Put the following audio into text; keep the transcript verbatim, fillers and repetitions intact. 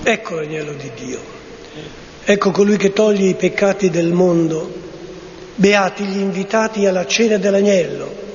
Ecco l'agnello di Dio, ecco colui che toglie i peccati del mondo. Beati gli invitati alla cena dell'agnello.